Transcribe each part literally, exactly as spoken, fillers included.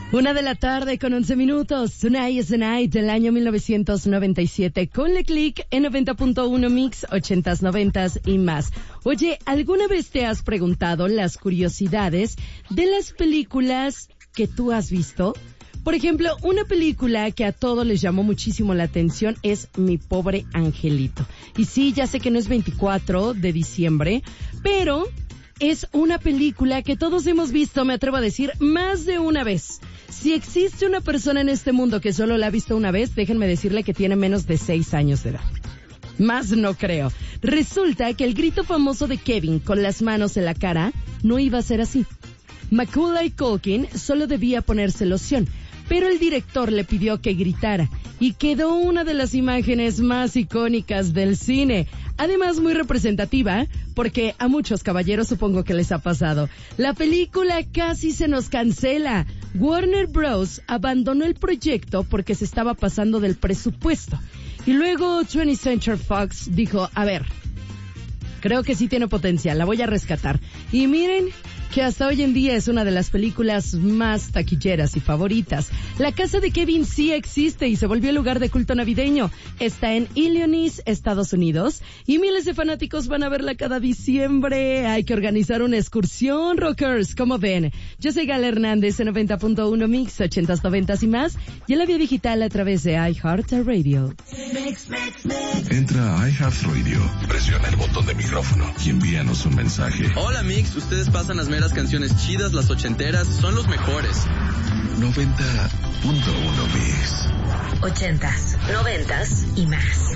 Una de la tarde con once minutos. Tonight is the Night del año mil novecientos noventa y siete. Con Le Click en noventa punto uno Mix, ochentas, noventas y más. Oye, ¿alguna vez te has preguntado las curiosidades de las películas que tú has visto? Por ejemplo, una película que a todos les llamó muchísimo la atención es Mi Pobre Angelito. Y sí, ya sé que no es veinticuatro de diciembre, pero es una película que todos hemos visto, me atrevo a decir, más de una vez. Si existe una persona en este mundo que solo la ha visto una vez, déjenme decirle que tiene menos de seis años de edad. Más no creo. Resulta que el grito famoso de Kevin con las manos en la cara no iba a ser así. Macaulay Culkin solo debía ponerse loción, pero el director le pidió que gritara y quedó una de las imágenes más icónicas del cine. Además, muy representativa, porque a muchos caballeros supongo que les ha pasado. La película casi se nos cancela. Warner Bros. Abandonó el proyecto porque se estaba pasando del presupuesto. Y luego twentieth Century Fox dijo, a ver, creo que sí tiene potencial, la voy a rescatar. Y miren que hasta hoy en día es una de las películas más taquilleras y favoritas. La casa de Kevin sí existe y se volvió lugar de culto navideño. Está en Illinois, Estados Unidos, y miles de fanáticos van a verla cada diciembre. Hay que organizar una excursión, rockers, ¿cómo ven? Yo soy Gala Hernández en noventa punto uno Mix, ochentas, noventas y más, y en la vía digital a través de iHeartRadio. Entra a iHeartRadio, presiona el botón de micrófono y envíanos un mensaje. Hola Mix, ustedes pasan las meras canciones chidas, las ochenteras, son los mejores. noventa punto uno Mix. Ochentas, noventas y más.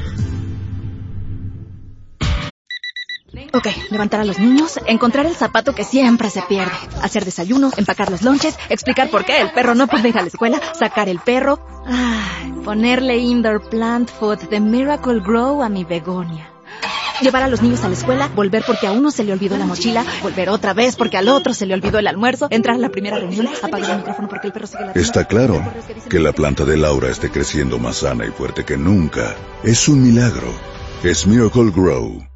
Ok, levantar a los niños, encontrar el zapato que siempre se pierde, hacer desayuno, empacar los lonches, explicar por qué el perro no puede ir a la escuela, sacar el perro, ay, ponerle indoor plant food de Miracle Grow a mi begonia. Llevar a los niños a la escuela, volver porque a uno se le olvidó la mochila, volver otra vez porque al otro se le olvidó el almuerzo, entrar a la primera reunión, apagar el micrófono porque el perro sigue la... Está claro que la planta de Laura esté creciendo más sana y fuerte que nunca. Es un milagro. Es Miracle Grow.